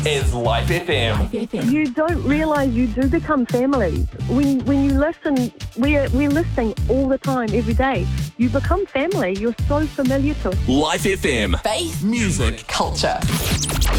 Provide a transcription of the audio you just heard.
is Life FM. You don't realise you do become family. When you listen, we're listening all the time, every day. You become family. You're so familiar to us. Life FM. Faith, Music. culture.